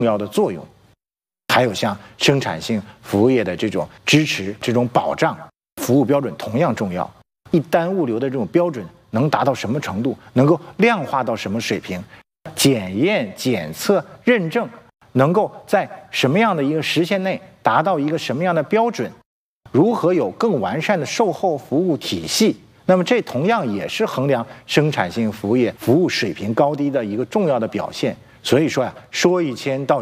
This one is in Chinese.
要的作用。还有像生产性服务业的这种支持、这种保障，服务标准同样重要。一单物流的这种标准能达到什么程度，能够量化到什么水平，检验、检测、认证能够在什么样的一个时限内达到一个什么样的标准，如何有更完善的售后服务体系，那么这同样也是衡量生产性服务业服务水平高低的一个重要的表现。所以说呀，说一千道